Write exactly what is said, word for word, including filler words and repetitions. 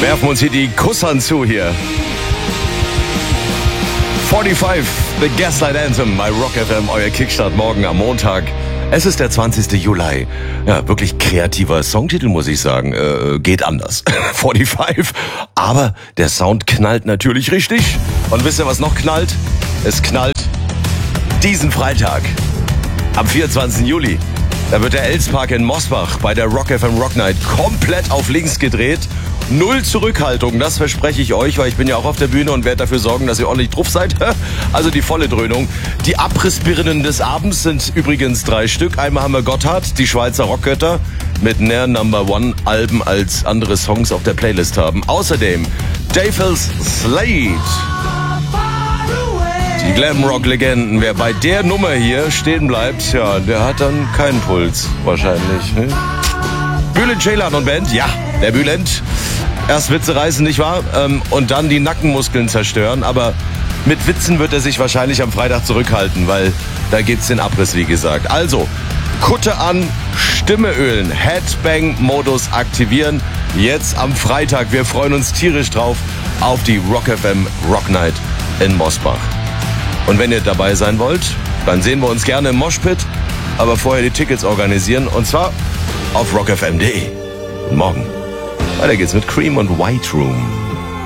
Werfen uns hier die Kusshand zu hier. fünfundvierzig, The Gaslight Anthem bei Rock F M, euer Kickstart morgen am Montag. Es ist der zwanzigster Juli. Ja, wirklich kreativer Songtitel, muss ich sagen. Äh, geht anders. fünfundvierzig. Aber der Sound knallt natürlich richtig. Und wisst ihr, was noch knallt? Es knallt diesen Freitag, am vierundzwanzigsten Juli. Da wird der Elspark in Mosbach bei der Rock F M Rock Night komplett auf links gedreht. Null Zurückhaltung, das verspreche ich euch, weil ich bin ja auch auf der Bühne und werde dafür sorgen, dass ihr ordentlich drauf seid. Also die volle Dröhnung. Die Abrissbirnen des Abends sind übrigens drei Stück. Einmal haben wir Gotthard, die Schweizer Rockgötter, mit Nair Number One Alben als andere Songs auf der Playlist haben. Außerdem Dayfels Slade. Die Glamrock-Legenden. Wer bei der Nummer hier stehen bleibt, ja, der hat dann keinen Puls wahrscheinlich. Ne? Bülent Ceylan und Band, ja, der Bülent. Erst Witze reißen, nicht wahr? Ähm, und dann die Nackenmuskeln zerstören. Aber mit Witzen wird er sich wahrscheinlich am Freitag zurückhalten, weil da gibt's den Abriss, wie gesagt. Also, Kutte an, Stimme ölen, Headbang-Modus aktivieren. Jetzt am Freitag. Wir freuen uns tierisch drauf auf die Rock F M Rock Night in Mosbach. Und wenn ihr dabei sein wollt, dann sehen wir uns gerne im Moshpit. Aber vorher die Tickets organisieren. Und zwar auf rock f m punkt d e. Und morgen weiter geht's mit Cream und White Room.